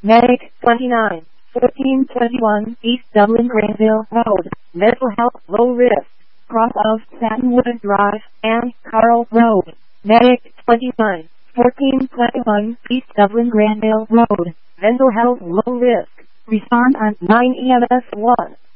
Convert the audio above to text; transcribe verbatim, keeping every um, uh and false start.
Medic twenty-nine, fourteen twenty-one East Dublin Granville Road, Mental Health Low Risk, cross of Satinwood Drive and Carl Road. Medic twenty-nine, fourteen twenty-one East Dublin Granville Road, Mental Health Low Risk. Respond on nine E M S one.